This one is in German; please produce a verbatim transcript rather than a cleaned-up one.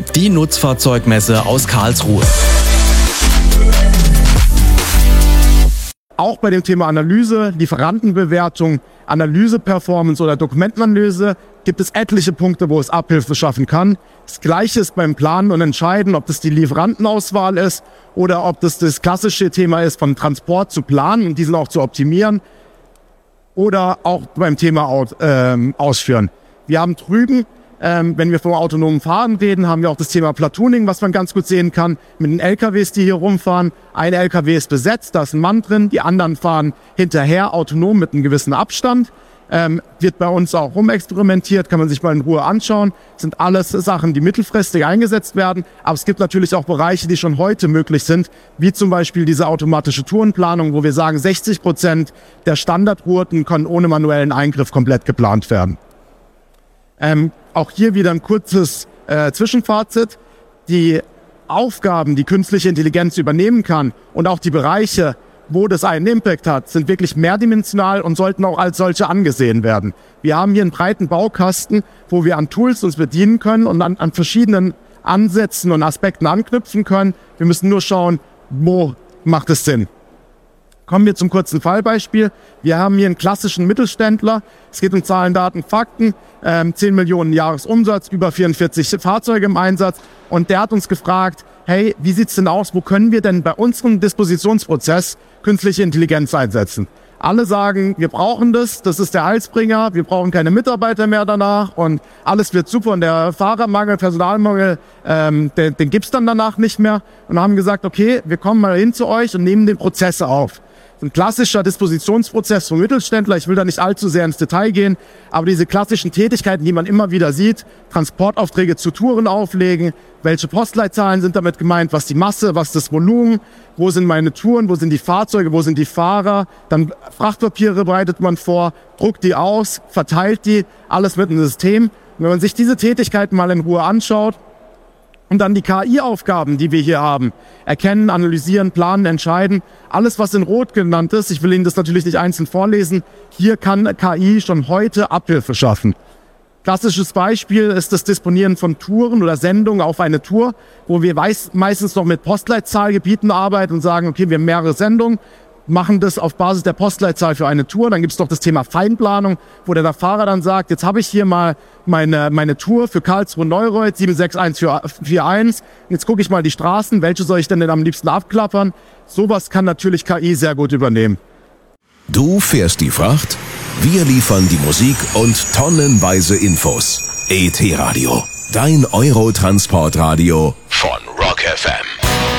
die Nutzfahrzeugmesse aus Karlsruhe. Auch bei dem Thema Analyse, Lieferantenbewertung, Analyse-Performance oder Dokumentenanalyse gibt es etliche Punkte, wo es Abhilfe schaffen kann. Das Gleiche ist beim Planen und Entscheiden, ob das die Lieferantenauswahl ist oder ob das das klassische Thema ist, von Transport zu planen und diesen auch zu optimieren oder auch beim Thema Out, ähm, Ausführen. Wir haben drüben, ähm, wenn wir vom autonomen Fahren reden, haben wir auch das Thema Platooning, was man ganz gut sehen kann, mit den L K Ws, die hier rumfahren. Ein L K W ist besetzt, da ist ein Mann drin, die anderen fahren hinterher autonom mit einem gewissen Abstand. Ähm, wird bei uns auch rumexperimentiert, kann man sich mal in Ruhe anschauen. Das sind alles Sachen, die mittelfristig eingesetzt werden. Aber es gibt natürlich auch Bereiche, die schon heute möglich sind, wie zum Beispiel diese automatische Tourenplanung, wo wir sagen, sechzig Prozent der Standardrouten können ohne manuellen Eingriff komplett geplant werden. Ähm, auch hier wieder ein kurzes äh, Zwischenfazit. Die Aufgaben, die künstliche Intelligenz übernehmen kann und auch die Bereiche, wo das einen Impact hat, sind wirklich mehrdimensional und sollten auch als solche angesehen werden. Wir haben hier einen breiten Baukasten, wo wir an Tools uns bedienen können und an, an verschiedenen Ansätzen und Aspekten anknüpfen können. Wir müssen nur schauen, wo macht es Sinn. Kommen wir zum kurzen Fallbeispiel. Wir haben hier einen klassischen Mittelständler. Es geht um Zahlen, Daten, Fakten. Ähm, zehn Millionen Jahresumsatz, über vierundvierzig Fahrzeuge im Einsatz. Und der hat uns gefragt, hey, wie sieht's denn aus? Wo können wir denn bei unserem Dispositionsprozess künstliche Intelligenz einsetzen? Alle sagen, wir brauchen das, das ist der Heilsbringer, wir brauchen keine Mitarbeiter mehr danach und alles wird super und der Fahrermangel, Personalmangel, ähm, den, den gibt's dann danach nicht mehr. Und haben gesagt, okay, wir kommen mal hin zu euch und nehmen den Prozess auf. Ein klassischer Dispositionsprozess vom Mittelständler, ich will da nicht allzu sehr ins Detail gehen, aber diese klassischen Tätigkeiten, die man immer wieder sieht, Transportaufträge zu Touren auflegen, welche Postleitzahlen sind damit gemeint, was die Masse, was das Volumen, wo sind meine Touren, wo sind die Fahrzeuge, wo sind die Fahrer, dann Frachtpapiere bereitet man vor, druckt die aus, verteilt die, alles mit einem System. Und wenn man sich diese Tätigkeiten mal in Ruhe anschaut, und dann die K I-Aufgaben, die wir hier haben. Erkennen, analysieren, planen, entscheiden. Alles, was in Rot genannt ist, ich will Ihnen das natürlich nicht einzeln vorlesen, hier kann K I schon heute Abhilfe schaffen. Klassisches Beispiel ist das Disponieren von Touren oder Sendungen auf eine Tour, wo wir meistens noch mit Postleitzahlgebieten arbeiten und sagen, okay, wir haben mehrere Sendungen, machen das auf Basis der Postleitzahl für eine Tour. Dann gibt es noch das Thema Feinplanung, wo der Fahrer dann sagt, jetzt habe ich hier mal meine, meine Tour für Karlsruhe-Neureuth sieben sechs eins vier eins. Jetzt gucke ich mal die Straßen, welche soll ich denn, denn am liebsten abklappern? Sowas kann natürlich K I sehr gut übernehmen. Du fährst die Fracht, wir liefern die Musik und tonnenweise Infos. E T Radio, dein Eurotransportradio von Rock F M.